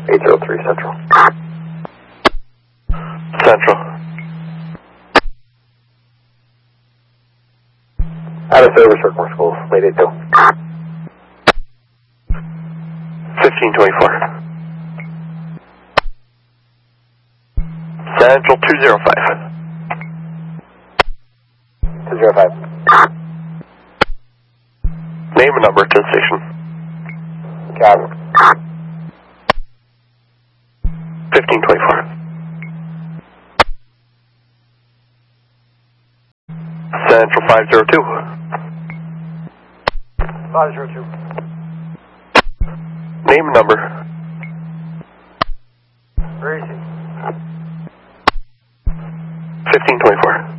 803 Central. Central. Out of service, Workmore Schools, late 82. 1524. Central 205. 205. Name and number to the station. Cab. 1524. Central 502. 502. Name and number. Where is he? 1524.